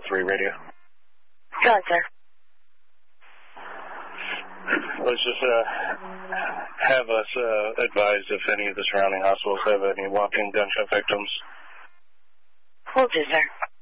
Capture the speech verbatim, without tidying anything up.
three radio. Go on, sir. Let's just uh, have us uh, advised if any of the surrounding hospitals have any walk-in gunshot victims. Will do, sir.